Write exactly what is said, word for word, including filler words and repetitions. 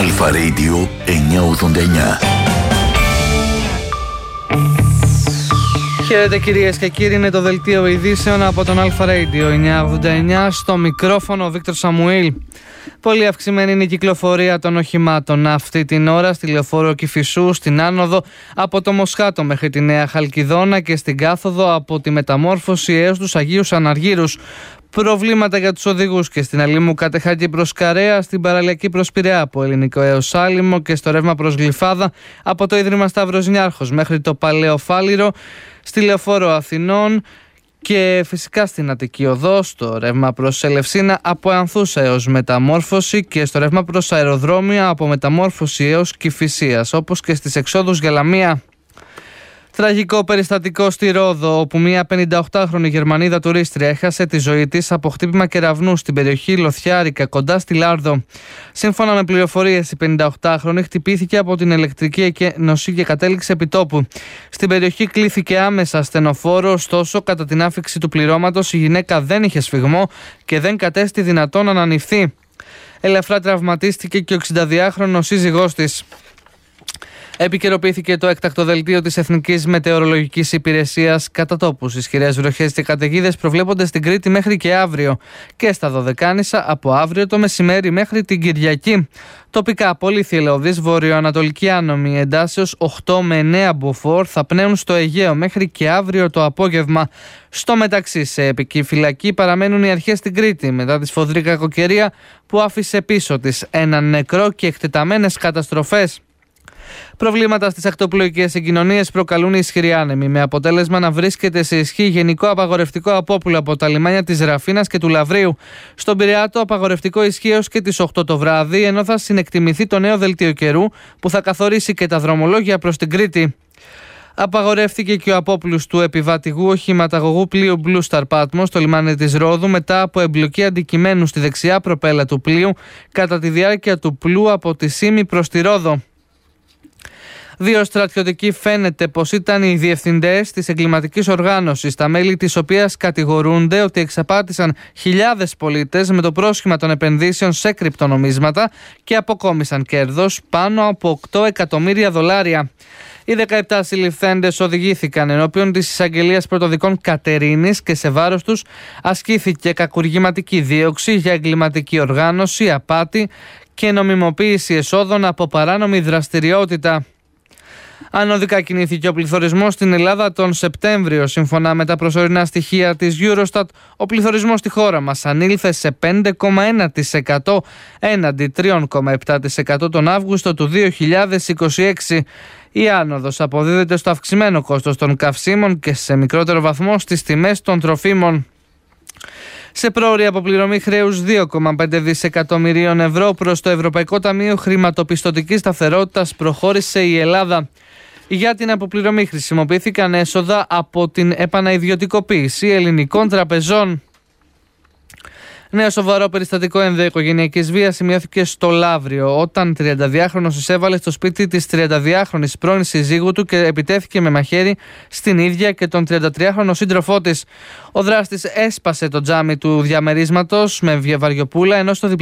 Αλφα Radio εννιακόσια ογδόντα εννιά. Χαίρετε κυρίες και κύριοι, είναι το δελτίο ειδήσεων από τον Αλφα Radio εννιακόσια ογδόντα εννιά. Στο μικρόφωνο ο Βίκτορ Σαμουήλ. Πολύ αυξημένη είναι η κυκλοφορία των οχημάτων αυτή την ώρα στη λεωφόρο Κηφισού, στην άνοδο από το Μοσχάτο μέχρι τη Νέα Χαλκιδόνα και στην κάθοδο από τη Μεταμόρφωση έως τους Αγίους Αναργύρους. Προβλήματα για τους οδηγούς και στην Αλήμου Κατεχάκη προς Καρέα, στην παραλιακή προς Πειραιά από Ελληνικό έως Άλυμο και στο ρεύμα προς Γλυφάδα από το Ίδρυμα Σταύρος Νιάρχος μέχρι το Παλαιό Φάληρο, στη λεωφόρο Αθηνών και φυσικά στην Αττική Οδό, στο ρεύμα προς Ελευσίνα από Ανθούσα έως Μεταμόρφωση και στο ρεύμα προς αεροδρόμια από Μεταμόρφωση έως Κηφισίας, όπως και στις εξόδους για Λαμία. Τραγικό περιστατικό στη Ρόδο, όπου μια πενηνταοκτάχρονη Γερμανίδα τουρίστρια έχασε τη ζωή της από χτύπημα κεραυνού στην περιοχή Λοθιάρικα, κοντά στη Λάρδο. Σύμφωνα με πληροφορίες, η πενηνταοκτάχρονη χτυπήθηκε από την ηλεκτρική εκένωση και κατέληξε επί τόπου. Στην περιοχή κλήθηκε άμεσα ασθενοφόρο, ωστόσο, κατά την άφιξη του πληρώματος, η γυναίκα δεν είχε σφυγμό και δεν κατέστη δυνατόν να ανανυφθεί. Ελαφρά τραυματίστηκε και ο εξηνταδυάχρονος σύζυγός της. Επικαιροποιήθηκε το έκτακτο δελτίο της Εθνικής Μετεωρολογικής Υπηρεσίας. Κατά τόπους, ισχυρές βροχές και καταιγίδες προβλέπονται στην Κρήτη μέχρι και αύριο και στα Δωδεκάνησα από αύριο το μεσημέρι μέχρι την Κυριακή. Τοπικά, πολύ θηλυώδης βορειοανατολική άνομη εντάσεως οκτώ με εννέα μποφόρ θα πνέουν στο Αιγαίο μέχρι και αύριο το απόγευμα. Στο μεταξύ, σε επική φυλακή παραμένουν οι αρχές στην Κρήτη μετά τη σφοδρή κακοκαιρία που άφησε πίσω της έναν νεκρό και εκτεταμένες καταστροφές. Προβλήματα στις ακτοπλοϊκές συγκοινωνίες προκαλούν ισχυροί άνεμοι, με αποτέλεσμα να βρίσκεται σε ισχύ γενικό απαγορευτικό απόπουλο από τα λιμάνια της Ραφίνας και του Λαβρίου. Στον Πειραιά το απαγορευτικό ισχύει έως και τις οκτώ το βράδυ, ενώ θα συνεκτιμηθεί το νέο δελτίο καιρού που θα καθορίσει και τα δρομολόγια προς την Κρήτη. Απαγορεύτηκε και ο απόπλους του επιβατηγού οχηματαγωγού πλοίου Blue Star Patmos στο λιμάνι της Ρόδου μετά από εμπλοκή αντικειμένου στη δεξιά προπέλα του πλοίου κατά τη διάρκεια του πλοίου από τη Σύμη προς τη Ρόδο. Δύο στρατιωτικοί φαίνεται πως ήταν οι διευθυντές της εγκληματικής οργάνωσης, τα μέλη της οποίας κατηγορούνται ότι εξαπάτησαν χιλιάδες πολίτες με το πρόσχημα των επενδύσεων σε κρυπτονομίσματα και αποκόμισαν κέρδος πάνω από οκτώ εκατομμύρια δολάρια. Οι δεκαεπτά συλληφθέντες οδηγήθηκαν ενώπιον της εισαγγελίας πρωτοδικών Κατερίνης και σε βάρος τους ασκήθηκε κακουργηματική δίωξη για εγκληματική οργάνωση, απάτη και νομιμοποίηση εσόδων από παράνομη δραστηριότητα. Ανωδικά κινήθηκε ο πληθωρισμός στην Ελλάδα τον Σεπτέμβριο. Σύμφωνα με τα προσωρινά στοιχεία της Eurostat, ο πληθωρισμός στη χώρα μας ανήλθε σε πέντε κόμμα ένα τοις εκατό έναντι τρία κόμμα επτά τοις εκατό τον Αύγουστο του δύο χιλιάδες είκοσι έξι. Η άνοδος αποδίδεται στο αυξημένο κόστος των καυσίμων και σε μικρότερο βαθμό στις τιμές των τροφίμων. Σε πρόωρη αποπληρωμή χρέους δύο κόμμα πέντε δισεκατομμυρίων ευρώ προς το Ευρωπαϊκό Ταμείο Χρηματοπιστωτικής Σταθερότητας προχώρησε η Ελλάδα. Για την αποπληρωμή χρησιμοποιήθηκαν έσοδα από την επανaiδιωτικοποίηση ελληνικών τραπεζών. Νέο σοβαρό περιστατικό ενδοοικογενειακής βίας σημειώθηκε στο Λαύριο, όταν τριανταδυάχρονος εισέβαλε στο σπίτι της τριανταδυάχρονης πρώην συζύγου του και επιτέθηκε με μαχαίρι στην ίδια και τον τριαντατριάχρονο σύντροφό της. Ο δράστης έσπασε το τζάμι του διαμερίσματος με βαριοπούλα, ενώ στο